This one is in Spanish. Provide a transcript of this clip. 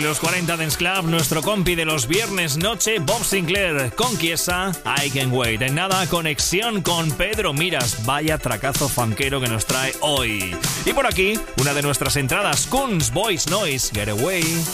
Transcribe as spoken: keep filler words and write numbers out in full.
los cuarenta Dance Club, nuestro compi de los viernes noche, Bob Sinclair, con Chiesa, I Can Wait. En nada, conexión con Pedro Miras. Vaya tracazo fanquero que nos trae hoy. Y por aquí, una de nuestras entradas, Kunz Boys Noise, Get Away.